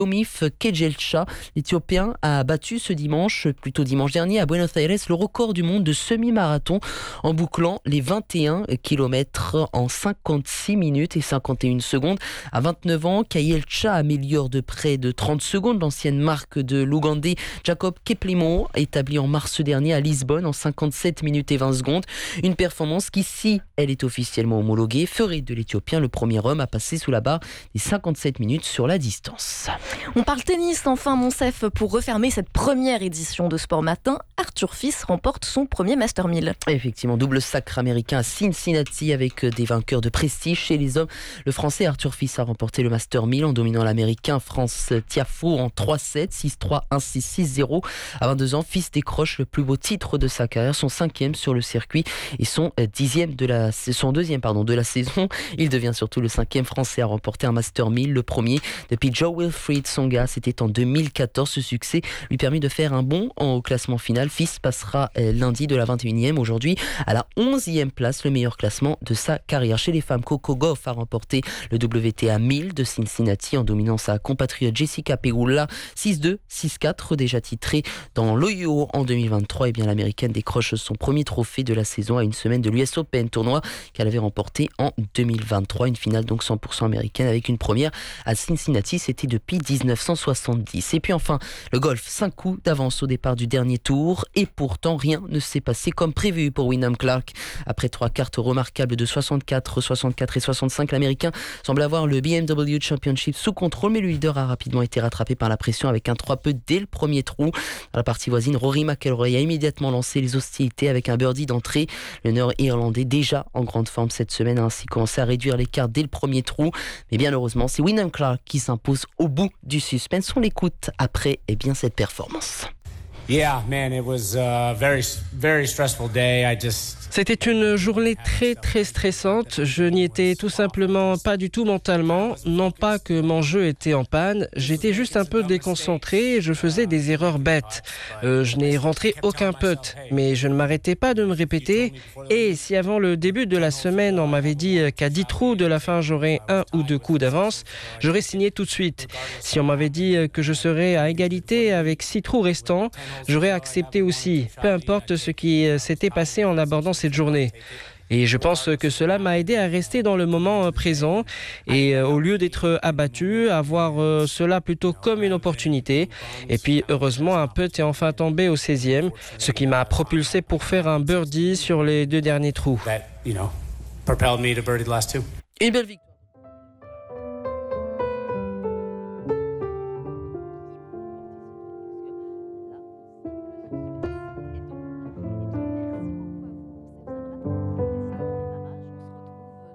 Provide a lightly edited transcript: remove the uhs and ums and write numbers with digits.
Omif Kejelcha, l'Éthiopien, a battu dimanche dernier à Buenos Aires, le record du monde de semi-marathon en bouclant les 21 km en 56 minutes et 51 secondes. À 29 ans, Kejelcha améliore de près de 30 secondes l'ancienne marque de l'Ougandais Jacob Kiplimo, établie en mars dernier à Lisbonne en 57 minutes et 20 secondes. Une performance qui, si elle est officiellement homologuée, ferait de l'Éthiopien le premier homme à passer sous la barre des 57 minutes sur la distance. On parle tennis enfin, Monsef, pour refermer cette première édition de Sport Matin. Arthur Fils remporte son premier Master 1000. Effectivement, double sacre américain à Cincinnati avec des vainqueurs de prestige chez les hommes. Le Français Arthur Fils a remporté le Master 1000 en dominant l'Américain France Tiafoe en 3-7, 6-3, 1-6, 6-0. À 22 ans, Fils décroche le plus beau titre de sa carrière, son 5e sur le circuit et son deuxième de la saison. Il devient surtout le 5e Français à remporter un Master 1000, le premier depuis Joe Wilfried Tsonga. C'était en 2014. Ce succès lui permet de faire un bond au classement final. Fils passera lundi de la 21e aujourd'hui à la 11e place, le meilleur classement de sa carrière. Chez les femmes, Coco Gauff a remporté le WTA 1000 de Cincinnati en dominant sa compatriote Jessica Pegula 6-2, 6-4, déjà titrée dans l'Ohio en 2023. Et bien l'américaine décroche son premier trophée de la saison à une semaine de l'US Open, tournoi qu'elle avait remporté en 2023. Une finale donc 100% américaine avec une première à Cincinnati, c'était depuis 1970. Et puis enfin, le golf, 5 coups d'avance au départ du dernier tour et pourtant rien ne s'est passé comme prévu pour Wyndham Clark. Après 3 cartes remarquables de 64 et 65, l'Américain semble avoir le BMW Championship sous contrôle, mais le leader a rapidement été rattrapé par la pression avec un 3 peu dès le premier trou. Dans la partie voisine, Rory McIlroy a immédiatement lancé les hostilités avec un birdie d'entrée. Le Nord-Irlandais, déjà en grande forme cette semaine, a ainsi commencé à réduire l'écart dès le premier trou. Mais bien heureusement, c'est Wyndham Clark qui s'impose au bout du suspense. On l'écoute après cette performance. Yeah, man, it was a very, very stressful day. C'était une journée très stressante. Je n'y étais tout simplement pas du tout mentalement. Non pas que mon jeu était en panne, j'étais juste un peu déconcentré et je faisais des erreurs bêtes. Je n'ai rentré aucun putt, mais je ne m'arrêtais pas de me répéter. Et si avant le début de la semaine, on m'avait dit qu'à 10 trous de la fin, j'aurais 1 ou 2 coups d'avance, j'aurais signé tout de suite. Si on m'avait dit que je serais à égalité avec 6 trous restants, j'aurais accepté aussi, peu importe ce qui s'était passé en abordant cette journée. Et je pense que cela m'a aidé à rester dans le moment présent et au lieu d'être abattu, à voir cela plutôt comme une opportunité. Et puis heureusement, un putt est enfin tombé au 16e, ce qui m'a propulsé pour faire un birdie sur les 2 derniers trous. Une belle victoire.